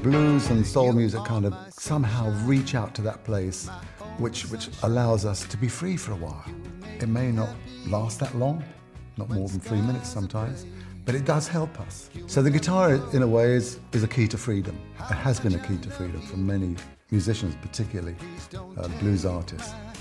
blues and soul music kind of somehow reach out to that place which allows us to be free for a while. It may not last that long, not more than 3 minutes sometimes, but it does help us. So the guitar, in a way, is a key to freedom. It has been a key to freedom for many musicians, particularly blues artists.